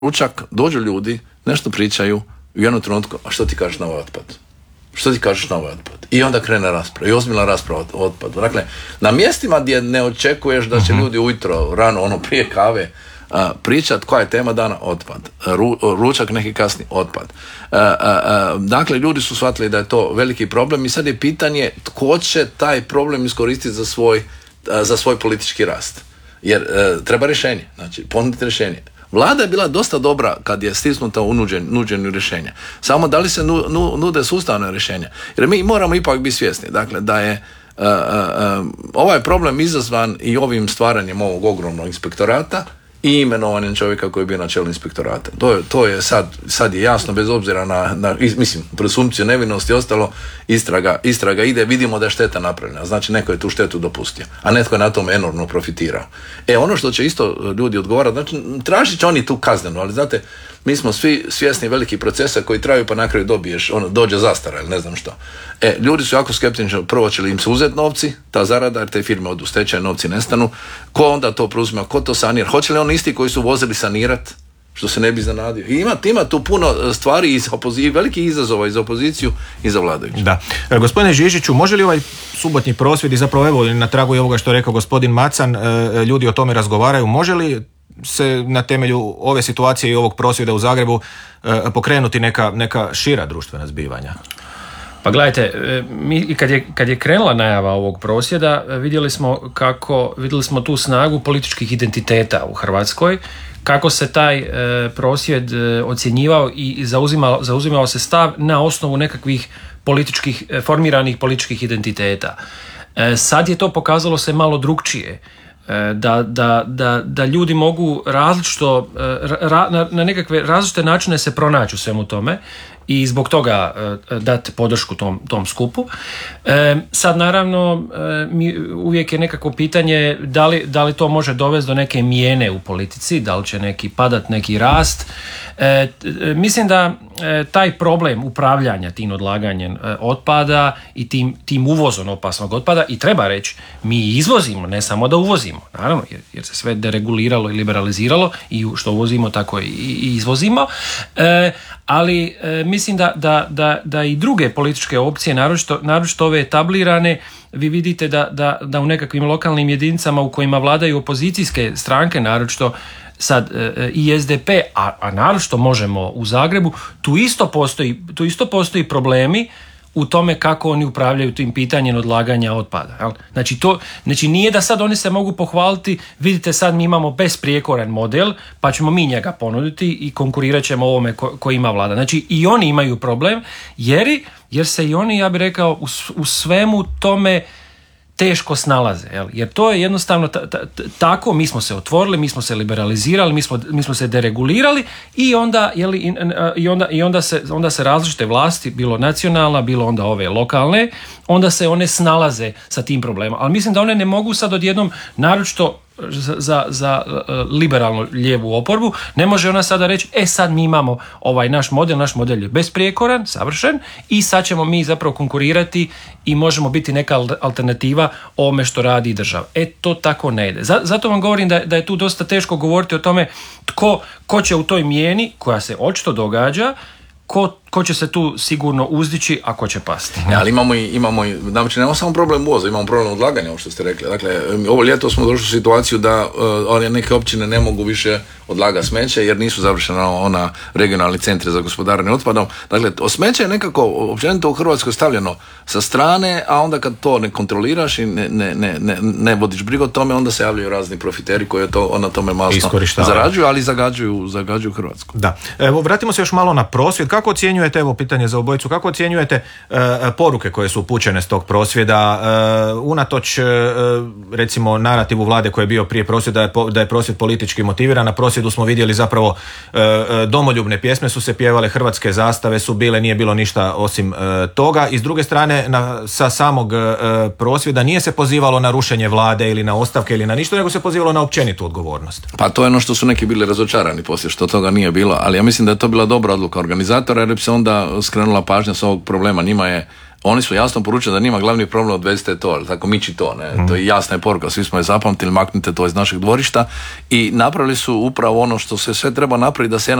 ručak, dođu ljudi, nešto pričaju, u jednom trenutku, a što ti kažeš na ovaj otpad? Što ti kažeš na ovaj otpad? I onda krene rasprava, i ozbiljna rasprava o otpadu. Dakle, na mjestima gdje ne očekuješ da će ljudi ujutro, rano, prije kave, pričat koja je tema dana, otpad. Ručak neki kasni, otpad. Dakle, ljudi su shvatili da je to veliki problem i sad je pitanje tko će taj problem iskoristiti za svoj politički rast. Jer treba rješenje, znači ponuditi rješenje. Vlada je bila dosta dobra kad je stisnuta u nuđenju rješenja. Samo da li se nude sustavne rješenja. Jer mi moramo ipak biti svjesni. Dakle, da je ovaj problem izazvan i ovim stvaranjem ovog ogromnog inspektorata i imenovanjem čovjeka koji je bio na čelu inspektorata. To je sad je jasno, bez obzira na presumpciju nevinosti i ostalo, istraga ide, vidimo da je šteta napravljena. Znači, neko je tu štetu dopustio, a netko je na tom enormno profitirao. Ono što će isto ljudi odgovarati, znači, tražit će oni tu kaznenu, ali znate, mi smo svi svjesni velikih procesa koji traju pa na kraju dobiješ, dođe zastara ili ne znam što. Ljudi su jako skeptični, prvo će li im se uzeti novci, ta zarada, jer te firme odu u stečaj, novci nestanu. Ko onda to preuzima, ko to sanira? Hoće li oni isti koji su vozili sanirati, što se ne bi zanadio? I ima tu puno stvari iz opozicije, velikih izazova i za opoziciju i za vladajući. Da. Gospodine Žižiću, može li ovaj subotnji prosvjed i zapravo evo na tragu i ovoga što je rekao gospodin Macan, ljudi o tome razgovaraju, može li se na temelju ove situacije i ovog prosvjeda u Zagrebu pokrenuti neka šira društvena zbivanja? Pa gledajte, mi kad je krenula najava ovog prosvjeda, vidjeli smo tu snagu političkih identiteta u Hrvatskoj, kako se taj prosvjed ocjenjivao i zauzimao se stav na osnovu nekakvih formiranih političkih identiteta. Sad je to pokazalo se malo drukčije. Da ljudi mogu različito na nekakve različite načine se pronaći u svemu tome i zbog toga dati podršku tom skupu. Sad naravno uvijek je nekako pitanje da li to može dovesti do neke mijene u politici, da li će neki padat, neki rast. Mislim da taj problem upravljanja tim odlaganjem otpada i tim uvozom opasnog otpada, i treba reći, mi izvozimo, ne samo da uvozimo, naravno, jer se sve dereguliralo i liberaliziralo i što uvozimo tako i izvozimo, ali mislim da i druge političke opcije, naročito ove etablirane, vi vidite da u nekakvim lokalnim jedinicama u kojima vladaju opozicijske stranke, naročito sad i SDP, a naročito Možemo u Zagrebu, tu isto postoji problemi u tome kako oni upravljaju tim pitanjem odlaganja otpada. Jel? Znači nije da sad oni se mogu pohvaliti, vidite sad mi imamo besprijekoran model, pa ćemo mi njega ponuditi i konkurirat ćemo ovome ko ima vlada. Znači i oni imaju problem jer se i oni, ja bih rekao, u svemu tome teško snalaze, jer to je jednostavno tako, mi smo se otvorili, mi smo se liberalizirali, mi smo se deregulirali i onda se različite vlasti, bilo nacionalna, bilo onda ove lokalne, onda se one snalaze sa tim problemom. Ali mislim da one ne mogu sad odjednom, naročito za liberalno lijevu oporbu, ne može ona sada reći sad mi imamo ovaj naš model je besprijekoran, savršen i sad ćemo mi zapravo konkurirati i možemo biti neka alternativa ovome što radi država. To tako ne ide. Zato vam govorim da je tu dosta teško govoriti o tome ko će u toj mijeni koja se očito događa, ko će se tu sigurno uzdići, a ko će pasti. Ali imamo znači nemamo samo problem uvoza, imamo problem odlaganja, ovo što ste rekli. Dakle, ovo ljeto smo došli u situaciju da neke općine ne mogu više odlagati smeće jer nisu završena ona regionalni centri za gospodarenje otpadom. Dakle, smeće je nekako općenito u Hrvatskoj stavljeno sa strane, a onda kad to ne kontroliraš i ne vodiš brigu o tome, onda se javljaju razni profiteri koji to na tome masno zarađuju, ali zagađuju Hrvatsku. Da. Evo, vratimo se još malo na prosvjed. Kako ocjenjujete, evo pitanje za obojicu, kako ocjenjujete poruke koje su upućene s tog prosvjeda, unatoč recimo narativu vlade koji je bio prije prosvjeda da je prosvjed politički motiviran? Na prosvjedu smo vidjeli zapravo domoljubne pjesme su se pjevale, hrvatske zastave su bile, nije bilo ništa osim toga. I s druge strane sa samog prosvjeda nije se pozivalo na rušenje vlade ili na ostavke ili na ništa, nego se pozivalo na općenitu odgovornost. Pa to je ono što su neki bili razočarani poslije što toga nije bilo, ali ja mislim da je to bila dobra odluka organizatora jer bi se onda skrenula pažnja s ovog problema. Njima je Oni su jasno poručili da nima glavni problem, odvezite to, ali tako miči to, ne? To je jasna je poruka, svi smo je zapamtili, maknite to iz našeg dvorišta i napravili su upravo ono što se sve treba napraviti da se